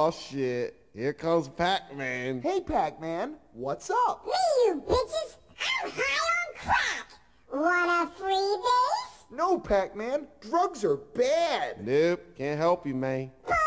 Oh shit. Here comes Pac-Man. Hey, Pac-Man, what's up? Me, you bitches! I'm high on crack! Want a freebase? No, Pac-Man, drugs are bad. Nope, can't help you, man. Bullshit!